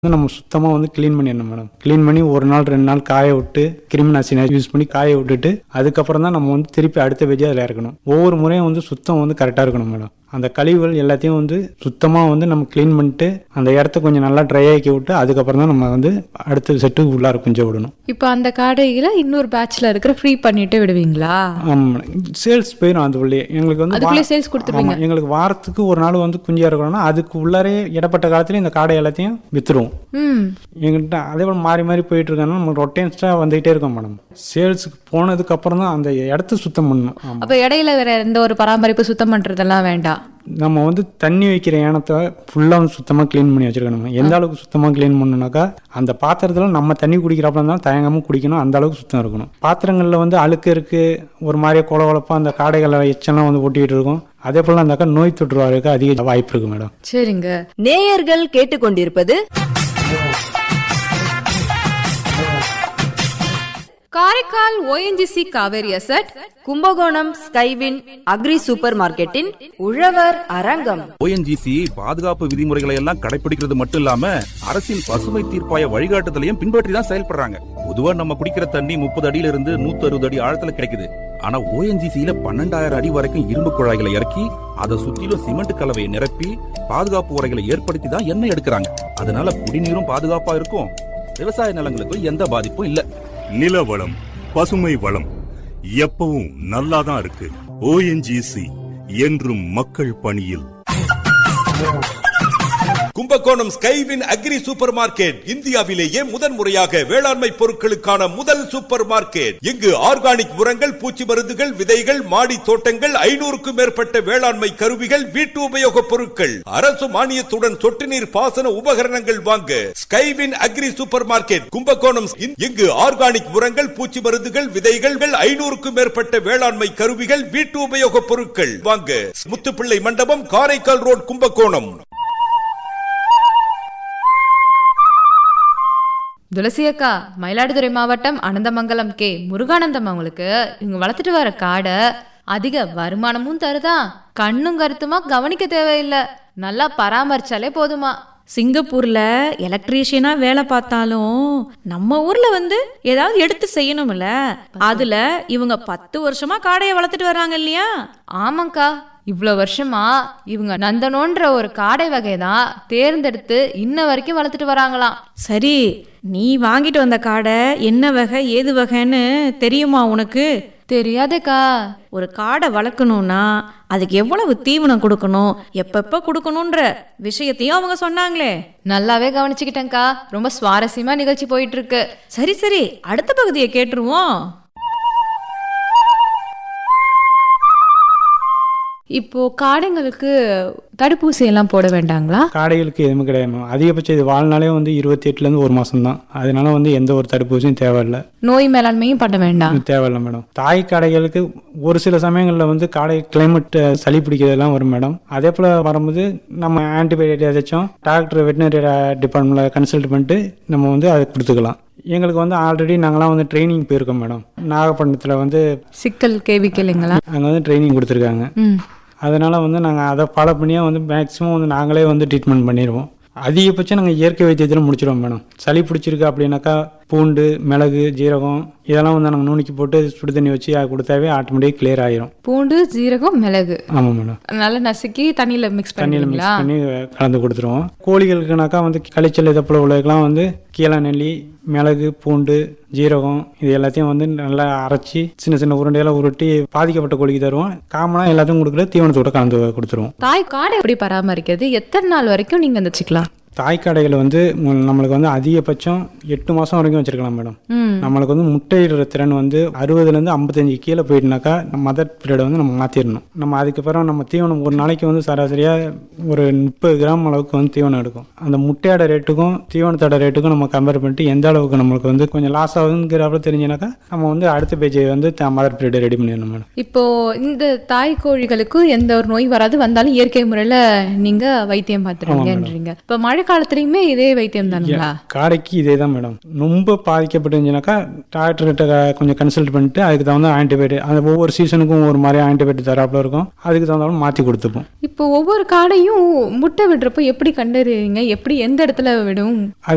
நம்ம சுத்தமாக வந்து க்ளீன் பண்ணிடணும் மேடம். க்ளீன் பண்ணி ஒரு நாள் 2 நாள் காய விட்டு கிருமி நாசினி யூஸ் பண்ணி காய விட்டுட்டு அதுக்கப்புறம் தான் நம்ம வந்து திருப்பி அடுத்த பேஜ் அதில் இறக்கணும். ஒவ்வொரு முறையும் வந்து சுத்தம் வந்து கரெக்டாக இருக்கணும் மேடம். அந்த கழிவுகள் எல்லாத்தையும் வந்து சுத்தமாக வந்து நம்ம க்ளீன் பண்ணிட்டு அந்த இடத்த கொஞ்சம் நல்லா ட்ரை ஆக்கி விட்டு அதுக்கப்புறம் தான் நம்ம வந்து அடுத்த செட்டுக்கு உள்ளார கொஞ்சம் விடணும். இப்போ அந்த காடைகளை இன்னொரு பேட்ச்ல இருக்கிற ஃப்ரீ பண்ணிட்டு விடுவீங்களா? ஆமாம், சேல்ஸ் போயிடும். அது உள்ளே எங்களுக்கு வந்து அதுக்குள்ளே சேல்ஸ் கொடுத்துருவீங்க. எங்களுக்கு வாரத்துக்கு ஒரு நாள் வந்து குஞ்சியா இருக்கணும்னா அதுக்கு உள்ளாரே இடப்பட்ட காலத்துல இந்த காடை எல்லாத்தையும் வித்துருவோம். எங்கள்கிட்ட அதே போல் மாறி மாறி போயிட்டு இருக்காங்க. நம்ம ரொட்டேன்ஸ்டாக வந்துகிட்டே இருக்கோம் மேடம். சேல்ஸுக்கு போனதுக்கு அப்புறம் தான் அந்த இடத்த சுத்தம் பண்ணணும். அப்ப இடையில வேற எந்த ஒரு பராமரிப்பு சுத்தம் பண்றதெல்லாம் வேண்டாம். நம்ம வந்து தண்ணி வைக்கிற ஏனத்தை ஃபுல்லாக வந்து சுத்தமாக க்ளீன் பண்ணி வச்சுருக்கணும். எந்த அளவுக்கு சுத்தமாக க்ளீன் பண்ணணுனாக்கா அந்த பாத்திரத்தில் நம்ம தண்ணி குடிக்கிறாப்புல இருந்தாலும் தயங்காமல் குடிக்கணும். அந்த அளவுக்கு சுத்தம் இருக்கணும். பாத்திரங்களில் வந்து அழுக்கு இருக்குது, ஒரு மாதிரியே கொலகொலப்பாக அந்த காடைகளை எச்செல்லாம் வந்து ஒட்டிக்கிட்டு இருக்கும். அதே போல் அந்தாக்கா நோய் தொற்றுவாருக்கு அதிக வாய்ப்பு இருக்கு மேடம். சரிங்க. நேயர்கள் கேட்டுக்கொண்டிருப்பது Karaikal ONGC Kaveri asset, Kumbakonam Skywin agri super மார்க்கெட்டின் உழவர் அரங்கம். ONGC பாதுகாப்பு விதிமுறைகளை எல்லாம் கடைபிடிக்கிறது மட்டும் இல்லாம அரசின் பசுமை தீர்ப்பாய வழிகாட்டுதலையும் பின்பற்றி தான் செயல்படுறாங்க. பொதுவா நம்ம குடிக்கிற தண்ணி 30 அடியில இருந்து 160 அடி ஆழத்துல கிடைக்குது. ஆனா ONGCல 12,000 அடி வரைக்கும் இரும்பு குழாய்களை இறக்கி அதை சுத்திலும் சிமெண்ட் கலவையை நிரப்பி பாதுகாப்பு உரைகளை ஏற்படுத்தி தான் எண்ணெய் எடுக்கிறாங்க. அதனால குடிநீரும் பாதுகாப்பா இருக்கும், விவசாய நிலங்களுக்கும் எந்த பாதிப்பும் இல்ல. நில வளம், பசுமை வளம் எப்பவும் நல்லாதான் இருக்கு. ONGC என்றும் மக்கள் பணியில். Kumbakonam Skywin agri super market இந்தியாவிலேயே முதன்முறையாக வேளாண்மை பொருட்களுக்கான முதல் சூப்பர் மார்க்கெட். இங்கு ஆர்கானிக் உரங்கள், பூச்சி மருந்துகள், விதைகள், மாடி தோட்டங்கள், 500க்கும் மேற்பட்ட வேளாண்மை கருவிகள், வீட்டு உபயோக பொருட்கள், அரசு மானியத்துடன் சொட்டு நீர் பாசன உபகரணங்கள் வாங்க Skywin agri super market Kumbakonam. இங்கு ஆர்கானிக் உரங்கள், பூச்சி மருந்துகள், விதைகள், 500க்கும் மேற்பட்ட வேளாண்மை கருவிகள், வீட்டு உபயோக பொருட்கள் வாங்க முத்துப்பிள்ளை மண்டபம், காரைக்கால் ரோட், கும்பகோணம். துளசி அக்கா, மயிலாடுதுறை மாவட்டம் அனந்தமங்கலம் கே முருகானந்தம் அவங்களுக்கு இவங்க வளர்த்துட்டு வர காடை அதிக வருமானமும் தருதா, கண்ணும் கருத்துமா கவனிக்க தேவையில்லை, நல்லா பராமரிச்சாலே போதுமா. சிங்கப்பூர்ல எலக்ட்ரீஷியனா வேலை பார்த்தாலும் நம்ம ஊர்ல ஏதாவது எடுத்து செய்யணும்ல. அதுல இவங்க 10 வருஷமா காடையை வளர்த்துட்டு வர்றாங்க இல்லையா? ஆமாக்கா, இவ்வளோ வருஷமா இவங்க நந்தனோன்ற ஒரு காடை வகைதான் தேர்ந்தெடுத்து இன்ன வரைக்கும் வளர்த்துட்டு வராங்களாம். சரி, நீ வாங்கிட்டு வந்த காடை என்ன வகை ஏது வகைன்னு தெரியுமா உனக்கு? தெரியாதேக்கா. ஒரு காடை வளர்க்கணும்னா அதுக்கு எவ்வளவு தீவனம் கொடுக்கணும், எப்பப்ப கொடுக்கணும்ன்ற விஷயத்தையும் அவங்க சொன்னாங்களே. நல்லாவே கவனிச்சுக்கிட்டேங்க்கா. ரொம்ப சுவாரஸ்யமா நிகழ்ச்சி போயிட்டு இருக்கு. சரி சரி, அடுத்த பகுதியை கேட்டுருவோம். இப்போ காடைங்களுக்கு தடுப்பூசி எல்லாம் போட வேண்டாங்களா? காடைகளுக்கு எதுவுமே கிடையாது. அதிகபட்சம் இது வாழ்நாளே வந்து 28லேருந்து 1 மாதம் தான். அதனால வந்து எந்த ஒரு தடுப்பூசியும் தேவையில்லை. நோய் மேலாண்மையும் பண்ண வேண்டாம். தேவையில்லை மேடம். தாய் காடைகளுக்கு ஒரு சில சமயங்களில் வந்து காடை கிளைமேட் சளி பிடிக்கிறதெல்லாம் வரும் மேடம். அதே போல் வரும்போது நம்ம ஆன்டிபயோட்டிக் ஏதாச்சும் டாக்டர் வெட்டினரி டிபார்ட்மெண்ட்டில் கன்சல்ட் பண்ணிட்டு நம்ம வந்து அதை கொடுத்துக்கலாம். எங்களுக்கு வந்து ஆல்ரெடி நாங்களாம் வந்து ட்ரைனிங் போயிருக்கோம் மேடம். நாகப்பட்டினத்தில் வந்து சிக்கல் கேவிக்கு இல்லைங்களா, அங்கே வந்து ட்ரைனிங் கொடுத்துருக்காங்க. அதனால் வந்து நாங்கள் அதை ஃபாலோ பண்ணியே வந்து மேக்ஸிமம் வந்து நாங்களே வந்து ட்ரீட்மெண்ட் பண்ணிடுவோம். அதிகபட்சம் நாங்கள் இயற்கை வைத்தியத்தில் முடிச்சிடுவோம் மேடம். சளி பிடிச்சிருக்கு அப்படின்னாக்கா பூண்டு, மிளகு, ஜீரகம் இதெல்லாம் வந்து நாங்கள் நுணுக்கி போட்டு சுடு தண்ணி வச்சு கொடுத்தாவே ஆட்டோமேட்டிக் கிளியர் ஆயிரும். பூண்டு, ஜீரகம், மிளகு ஆமாம் மேடம். நல்லா நசுக்கி தண்ணியில் மிக்ஸ் பண்ணி கலந்து கொடுத்துருவோம். கோழிகளுக்குனாக்கா வந்து களைச்சல் இதை போல உள்ளதுக்கெல்லாம் வந்து கீழே நெல்லி, மிளகு, பூண்டு, ஜீரகம் இது எல்லாத்தையும் வந்து நல்லா அரைச்சி சின்ன சின்ன உருண்டையெல்லாம் உருட்டி பாதிக்கப்பட்ட கோழிக்கு தருவோம். காமனாக எல்லாத்தையும் கொடுக்குற தீவனத்தோட கலந்து கொடுத்துருவோம். தாய் காடை எப்படி பராமரிக்கிறது? எத்தனை நாள் வரைக்கும் நீங்கள் வச்சுக்கலாம்? தாய்க்காடைகளை வந்து நம்மளுக்கு வந்து அதிகபட்சம் 8 மாதம் வரைக்கும் வச்சிருக்கலாம் மேடம். நம்மளுக்கு வந்து முட்டையிடுற திறன் வந்து 60லேருந்து 55 கீழே போயிட்டுனாக்கா மதர் பீரியடை வந்து நம்ம மாற்றிடணும். நம்ம அதுக்கப்புறம் நம்ம தீவனம் ஒரு நாளைக்கு வந்து சராசரியாக ஒரு 30 கிராம் அளவுக்கு வந்து தீவனம் எடுக்கும். அந்த முட்டையோட ரேட்டுக்கும் தீவனத்தோட ரேட்டுக்கும் நம்ம கம்பேர் பண்ணிட்டு எந்த அளவுக்கு நம்மளுக்கு வந்து கொஞ்சம் லாஸ் ஆகுதுங்கிறப்ப தெரிஞ்சுனாக்கா நம்ம வந்து அடுத்த பேஜை வந்து மதர் பீரியடை ரெடி பண்ணிடணும் மேடம். இப்போ இந்த தாய் கோழிகளுக்கு எந்த ஒரு நோய் வராது, வந்தாலும் இயற்கை முறையில் நீங்கள் வைத்தியம் பார்த்துருவீங்கன்றீங்க. இப்போ மழை காலத்துலயுமே இதே வைத்தியம் தானுங்களா? காடைக்கு இதே தான் மேடம். ரொம்ப பாதிக்கப்பட்டுச்சுனாக்கா டாக்டர்கிட்ட கொஞ்சம் கன்சல்ட் பண்ணிட்டு அதுக்கு தகுந்த ஆன்டிபயோட்டிக், அந்த ஒவ்வொரு சீசனுக்கும் ஒரு மாதிரி ஆன்டிபயோட்டிக் தராப்புல இருக்கும், அதுக்கு தகுந்தாலும் மாற்றி கொடுத்துப்போம். இப்போ ஒவ்வொரு காடையும் முட்டை விடுறப்போ எப்படி கண்டறிவீங்க? எப்படி எந்த இடத்துல விடும்?